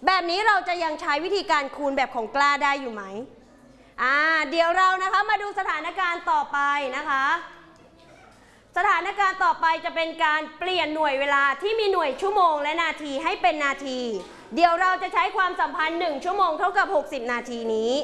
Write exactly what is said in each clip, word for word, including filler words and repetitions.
แบบนี้เราจะยังใช้วิธีการคูณแบบของกล้าได้อยู่ไหมอ่าเดี๋ยวเรานะคะมาดูสถานการณ์ต่อไปนะคะสถานการณ์ต่อไปจะเป็นการเปลี่ยนหน่วยเวลาที่มีหน่วยชั่วโมงและนาทีให้เป็นนาทีเดี๋ยวเราจะใช้ความสัมพันธ์หนึ่งชั่วโมงเท่ากับหกสิบนาทีนี้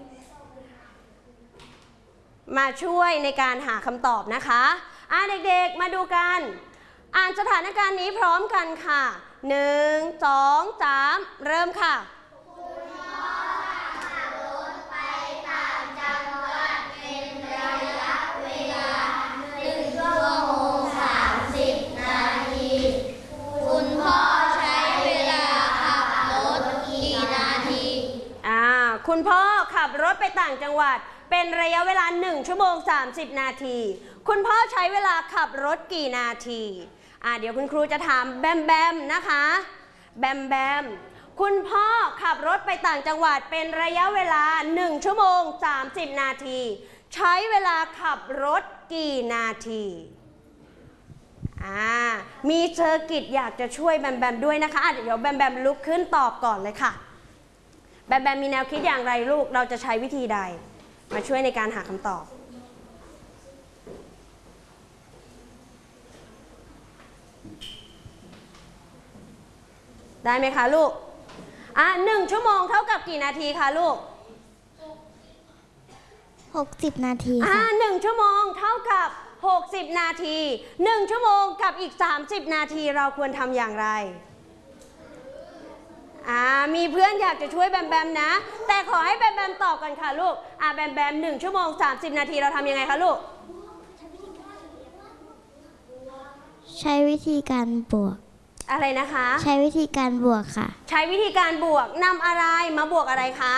มาช่วยในการหาคำตอบนะคะอ่าเด็กๆมาดูกันอ่านสถานการณ์นี้พร้อมกันค่ะหนึ่ง สอง สามเริ่มค่ะคุณพ่อขับรถไปต่างจังหวัดเป็นระยะเวลาหนึ่งชั่วโมงสามสิบนาทีคุณพ่อใช้เวลาขับรถกี่นาทีอ่าคุณพ่อขับรถไปต่างจังหวัดเป็นระยะเวลาหนึ่งชั่วโมงสามสิบนาทีคุณพ่อใช้เวลาขับรถกี่นาทีอ่าเดี๋ยวคุณครูจะถามแบมแบมนะคะแบมแบมคุณพ่อขับรถไปต่างจังหวัดเป็นระยะเวลาหนึ่งชั่วโมงสามสิบนาทีใช้เวลาขับรถกี่นาทีอ่ามีเซอร์กิตอยากจะช่วยแบมแบมด้วยนะคะอ่ะเดี๋ยวแบมแบมลุกขึ้นตอบก่อนเลยค่ะแบมแบมมีแนวคิดอย่างไรลูกเราจะใช้วิธีใดมาช่วยในการหาคำตอบได้ไหมคะลูกอ่ะหนึ่งชั่วโมงเท่ากับกี่นาทีคะลูกหกสิบนาทีอ่ะหนึ่งชั่วโมงเท่ากับหกสิบนาทีหนึ่งชั่วโมงกับอีกสามสิบนาทีเราควรทำอย่างไรอ่ามีเพื่อนอยากจะช่วยแบมแบมนะแต่ขอให้แบมแบมตอบกันค่ะลูกอ่าแบมแบมหนึ่งชั่วโมงสามสิบนาทีเราทำยังไงคะลูกใช้วิธีการบวกอะไรนะคะใช้วิธีการบวกค่ะใช้วิธีการบวกนำอะไรมาบวกอะไรคะ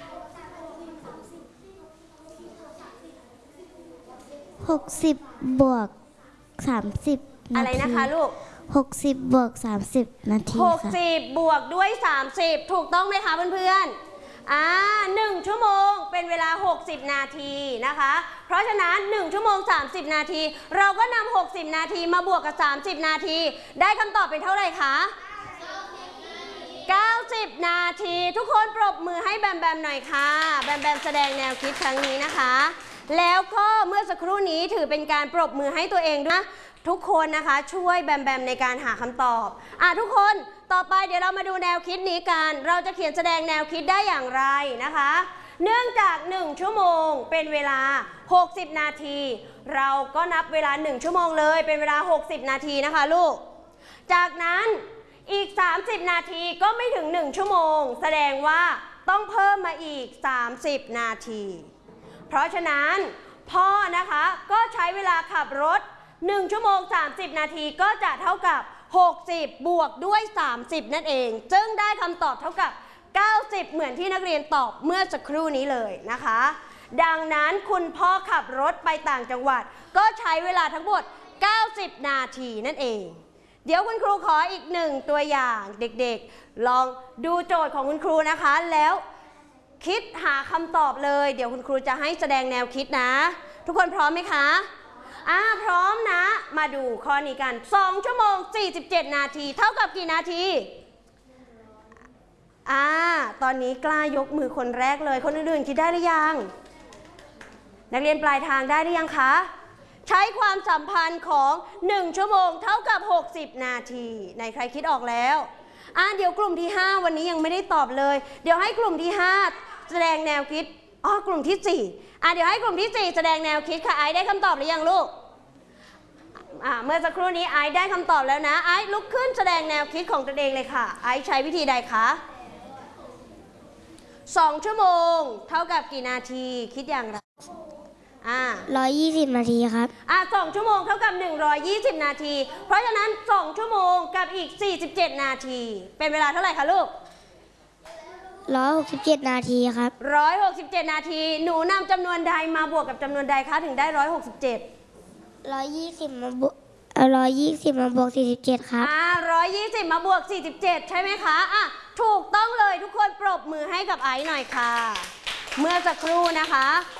หกสิบบวกสามสิบนาทีอะไรนะคะลูกหกสิบบวกสามสิบนาทีหกสิบบวกด้วยสามสิบถูกต้องไหมคะเพื่อนๆอ่าหนึ่งชั่วโมงเป็นเวลาหกสิบนาทีนะคะเพราะฉะนั้นหนึ่งชั่วโมงสามสิบนาทีเราก็นำหกสิบนาทีมาบวกกับสามสิบนาทีได้คำตอบเป็นเท่าไหร่คะเก้าสิบนาทีทุกคนปรบมือให้แบมแบมหน่อยค่ะแบมแบมแสดงแนวคิดครั้งนี้นะคะแล้วก็เมื่อสักครู่นี้ถือเป็นการปรบมือให้ตัวเองด้วยทุกคนนะคะช่วยแบมแบมในการหาคำตอบอ่ะทุกคนต่อไปเดี๋ยวเรามาดูแนวคิดนี้กันเราจะเขียนแสดงแนวคิดได้อย่างไรนะคะเนื่องจากหนึ่งชั่วโมงเป็นเวลาหกสิบนาทีเราก็นับเวลาหนึ่งชั่วโมงเลยเป็นเวลาหกสิบนาทีนะคะลูกจากนั้นอีกสามสิบนาทีก็ไม่ถึงหนึ่งชั่วโมงแสดงว่าต้องเพิ่มมาอีกสามสิบนาทีเพราะฉะนั้นพ่อนะคะก็ใช้เวลาขับรถหนึ่งชั่วโมงสามสิบนาทีก็จะเท่ากับหกสิบบวกด้วยสามสิบนั่นเองซึ่งได้คำตอบเท่ากับเก้าสิบเหมือนที่นักเรียนตอบเมื่อสักครู่นี้เลยนะคะดังนั้นคุณพ่อขับรถไปต่างจังหวัดก็ใช้เวลาทั้งหมดเก้าสิบนาทีนั่นเองเดี๋ยวคุณครูขออีกหนึ่งตัวอย่างเด็กๆลองดูโจทย์ของคุณครูนะคะแล้วคิดหาคำตอบเลยเดี๋ยวคุณครูจะให้แสดงแนวคิดนะทุกคนพร้อมไหมคะอ่าพร้อมนะมาดูข้อนี้กันสองชั่วโมงสี่สิบเจ็ดนาทีเท่ากับกี่นาทีอ่าตอนนี้กล้ายกมือคนแรกเลยคนอื่นๆคิดได้หรือยังนักเรียนปลายทางได้หรือยังคะใช้ความสัมพันธ์ของหนึ่งชั่วโมงเท่ากับหกสิบนาทีไหนใครคิดออกแล้วอ่าเดี๋ยวกลุ่มที่ห้าวันนี้ยังไม่ได้ตอบเลยเดี๋ยวให้กลุ่มที่ห้าแสดงแนวคิดอ๋อกลุ่มที่สี่อ่ะเดี๋ยวให้กลุ่มที่สี่แสดงแนวคิดค่ะไอซ์ได้คำตอบหรือยังลูกอ่าเมื่อสักครู่นี้ไอซ์ได้คำตอบแล้วนะไอซ์ลุกขึ้นแสดงแนวคิดของตัวเองเลยค่ะไอซ์ใช้วิธีใดคะสองชั่วโมงเท่ากับกี่นาทีคิดอย่างไรอ่าร้อยยี่สิบนาทีครับอ่าสองชั่วโมงเท่ากับหนึ่งร้อยยี่สิบนาทีเพราะฉะนั้นสองชั่วโมงกับอีกสี่สิบเจ็ดนาทีเป็นเวลาเท่าไหร่คะลูกร้อยหกสิบเจ็ดนาทีครับร้อยหกสิบเจ็ดนาทีหนูนำจำนวนใดมาบวกกับจำนวนใดคะถึงได้ร้อยหกสิบเจ็ดร้อยยี่สิบมาบวกร้อยยี่สิบมาบวกสี่สิบเจ็ดครับอ่าร้อยยี่สิบมาบวกสี่สิบเจ็ดใช่ไหมคะอ่ะถูกต้องเลยทุกคนปรบมือให้กับไอซ์หน่อยค่ะเมื่อสักครู่นะคะ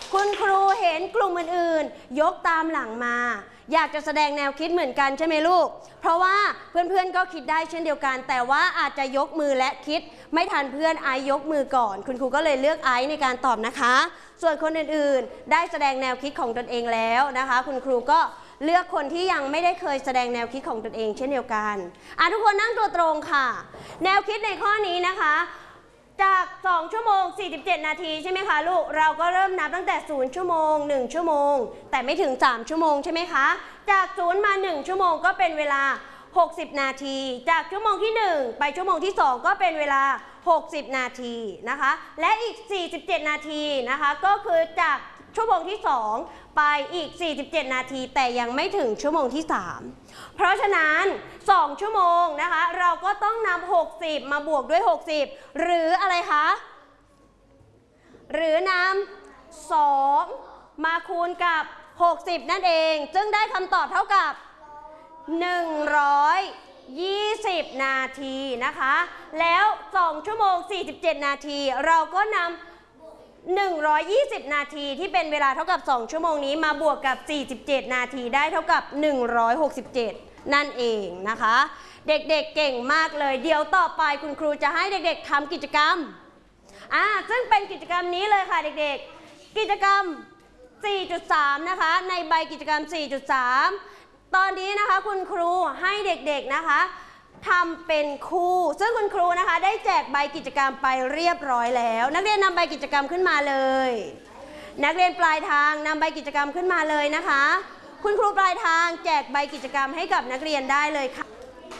คุณครูเห็นกลุ่มอื่นๆยกตามหลังมาอยากจะแสดงแนวคิดเหมือนกันใช่ไหมลูกเพราะว่าเพื่อนๆก็คิดได้เช่นเดียวกันแต่ว่าอาจจะยกมือและคิดไม่ทันเพื่อนไอซ์ยกมือก่อนคุณครูก็เลยเลือกไอซ์ในการตอบนะคะส่วนคนอื่นๆได้แสดงแนวคิดของตนเองแล้วนะคะคุณครูก็เลือกคนที่ยังไม่ได้เคยแสดงแนวคิดของตนเองเช่นเดียวกันอ่ะทุกคนนั่งตัวตรงค่ะแนวคิดในข้อนี้นะคะจากสองชั่วโมงสี่สิบเจ็ดนาทีใช่ไหมคะลูกเราก็เริ่มนับตั้งแต่ศูนย์ชั่วโมงหนึ่งชั่วโมงแต่ไม่ถึงสามชั่วโมงใช่ไหมคะจากศูนย์มาหนึ่งชั่วโมงก็เป็นเวลาหกสิบนาทีจากชั่วโมงที่หนึ่งไปชั่วโมงที่สองก็เป็นเวลาหกสิบนาทีนะคะและอีกสี่สิบเจ็ดนาทีนะคะก็คือจากชั่วโมงที่สองไปอีกสี่สิบเจ็ดนาทีแต่ยังไม่ถึงชั่วโมงที่สามเพราะฉะนั้นสองชั่วโมงนะคะเราก็ต้องนำหกสิบมาบวกด้วยหกสิบหรืออะไรคะหรือนำสองมาคูณกับหกสิบนั่นเองซึ่งได้คำตอบเท่ากับหนึ่งร้อยยี่สิบนาทีนะคะแล้วสองชั่วโมงสี่สิบเจ็ดนาทีเราก็นำหนึ่งร้อยยี่สิบนาทีที่เป็นเวลาเท่ากับสองชั่วโมงนี้มาบวกกับสี่สิบเจ็ดนาทีได้เท่ากับหนึ่งร้อยหกสิบเจ็ดนั่นเองนะคะเด็กๆ เเก่งมากเลยเดี๋ยวต่อไปคุณครูจะให้เด็กๆทำกิจกรรมอ่าซึ่งเป็นกิจกรรมนี้เลยค่ะเด็กๆกิจกรรม สี่จุดสาม นะคะในใบกิจกรรม สี่จุดสาม ตอนนี้นะคะคุณครูให้เด็กๆนะคะทำเป็นคู่ซึ่งคุณครูนะคะได้แจกใบกิจกรรมไปเรียบร้อยแล้วนักเรียนนำใบกิจกรรมขึ้นมาเลยนักเรียนปลายทางนำใบกิจกรรมขึ้นมาเลยนะคะคุณครูปลายทางแจกใบกิจกรรมให้กับนักเรียนได้เลยค่ะ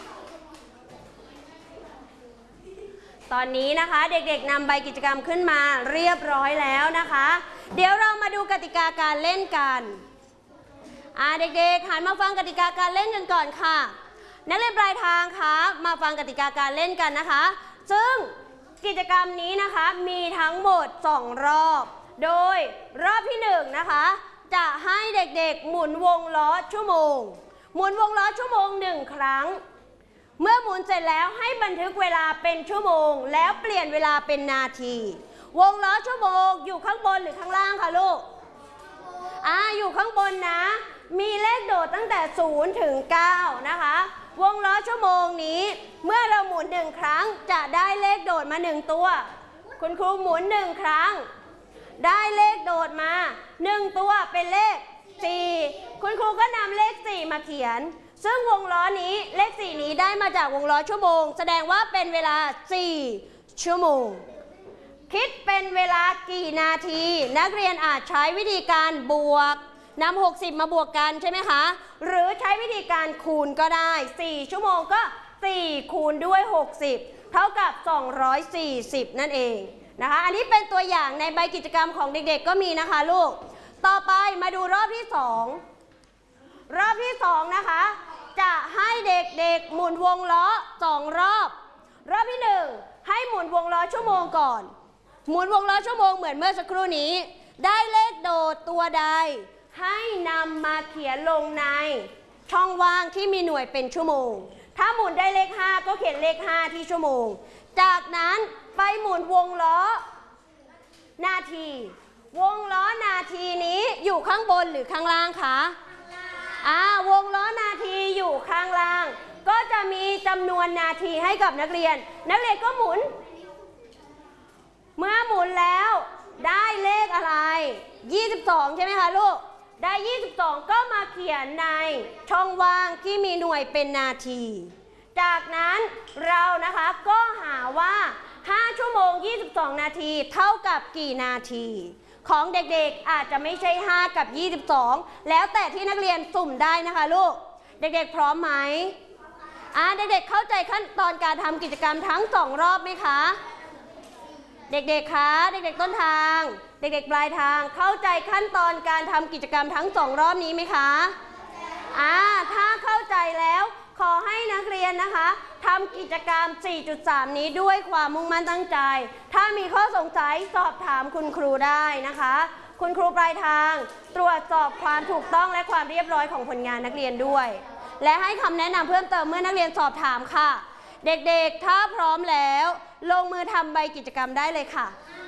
ตอนนี้นะคะเด็กๆนำใบกิจกรรมขึ้นมาเรียบร้อยแล้วนะคะเดี๋ยวเรามาดูกติกาการเล่นกันอ่าเด็กๆหันมาฟังกติกาการเล่นกันก่อนค่ะนักเรียนปลายทางคะมาฟังกติกาการเล่นกันนะคะซึ่งกิจกรรมนี้นะคะมีทั้งหมดสองรอบโดยรอบที่หนึ่งนะคะจะให้เด็กๆหมุนวงล้อชั่วโมงหมุนวงล้อชั่วโมงหนึ่งครั้งเมื่อหมุนเสร็จแล้วให้บันทึกเวลาเป็นชั่วโมงแล้วเปลี่ยนเวลาเป็นนาทีวงล้อชั่วโมงอยู่ข้างบนหรือข้างล่างคะลูกอ่าอยู่ข้างบนนะมีเลขโดดตั้งแต่ศูนย์ถึงเก้านะคะวงล้อชั่วโมงนี้เมื่อเราหมุนหนึ่งครั้งจะได้เลขโดดมาหนึ่งตัวคุณครูหมุนหนึ่งครั้งได้เลขโดดมาหนึ่งตัวเป็นเลขสี่คุณครูก็นำเลขสี่มาเขียนซึ่งวงล้อนี้เลขสี่นี้ได้มาจากวงล้อชั่วโมงแสดงว่าเป็นเวลาสี่ชั่วโมงคิดเป็นเวลากี่นาทีนักเรียนอาจใช้วิธีการบวกนำหกสิบมาบวกกันใช่ไหมคะหรือใช้วิธีการคูณก็ได้สี่ชั่วโมงก็สี่คูณด้วยหกสิบเท่ากับสองร้อยสี่สิบนั่นเองนะคะอันนี้เป็นตัวอย่างในใบกิจกรรมของเด็กๆก็มีนะคะลูกต่อไปมาดูรอบที่สองรอบที่สองนะคะจะให้เด็กๆหมุนวงล้อสองรอบรอบที่หนึ่งให้หมุนวงล้อชั่วโมงก่อนหมุนวงล้อชั่วโมงเหมือนเมื่อสักครู่นี้ได้เลขโดดตัวใดให้นำมาเขียนลงในช่องว่างที่มีหน่วยเป็นชั่วโมงถ้าหมุนได้เลขห้าก็เขียนเลขห้าที่ชั่วโมงจากนั้นไปหมุนวงล้อนาทีวงล้อนาทีนี้อยู่ข้างบนหรือข้างล่างคะอ่าวงล้อนาทีอยู่ข้างล่างก็จะมีจำนวนนาทีให้กับนักเรียนนักเรียนก็หมุนเมื่อหมุนแล้วได้เลขอะไรยี่สิบสองใช่ไหมคะลูกได้ยี่สิบสองก็มาเขียนในช่องว่างที่มีหน่วยเป็นนาทีจากนั้นเรานะคะก็หาว่าห้าชั่วโมงยี่สิบสองนาทีเท่ากับกี่นาทีของเด็กๆอาจจะไม่ใช่ห้ากับยี่สิบสองแล้วแต่ที่นักเรียนสุ่มได้นะคะลูกเด็กๆพร้อมไหมอ่าเด็กๆเข้าใจขั้นตอนการทำกิจกรรมทั้งสองรอบไหมคะเด็กๆคะเด็กๆต้นทางเด็กๆปลายทางเข้าใจขั้นตอนการทำกิจกรรมทั้งสองรอบนี้ไหมคะอ่าถ้าเข้าใจแล้วขอให้นักเรียนนะคะทำกิจกรรม สี่จุดสาม นี้ด้วยความมุ่งมั่นตั้งใจถ้ามีข้อสงสัยสอบถามคุณครูได้นะคะคุณครูปลายทางตรวจสอบความถูกต้องและความเรียบร้อยของผลงานนักเรียนด้วยและให้คำแนะนำเพิ่มเติมเมื่อนักเรียนสอบถามค่ะเด็กๆถ้าพร้อมแล้วลงมือทำใบกิจกรรมได้เลยค่ะ